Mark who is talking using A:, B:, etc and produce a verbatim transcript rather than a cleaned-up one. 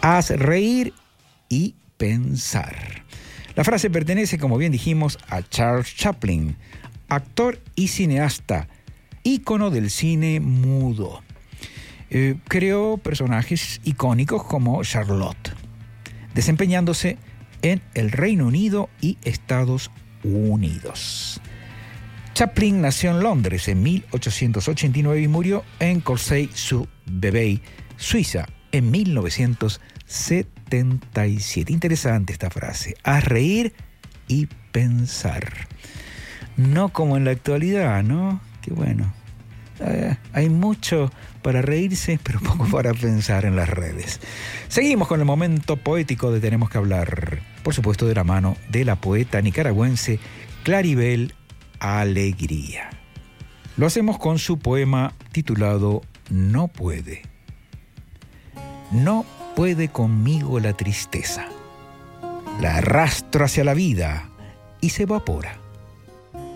A: Haz reír y pensar. La frase pertenece, como bien dijimos, a Charles Chaplin, actor y cineasta, ícono del cine mudo. Eh, creó personajes icónicos como Charlotte, desempeñándose en el Reino Unido y Estados Unidos. Chaplin nació en Londres en mil ochocientos ochenta y nueve y murió en Corcey-sur-Vevey, Suiza, en mil novecientos setenta y siete. Interesante esta frase. Haz reír y pensar. No como en la actualidad, ¿no? Qué bueno. Eh, hay mucho para reírse, pero poco para pensar en las redes. Seguimos con el momento poético de Tenemos que hablar, por supuesto de la mano de la poeta nicaragüense Claribel Alegría. Lo hacemos con su poema titulado No puede. No puede conmigo la tristeza. La arrastro hacia la vida y se evapora.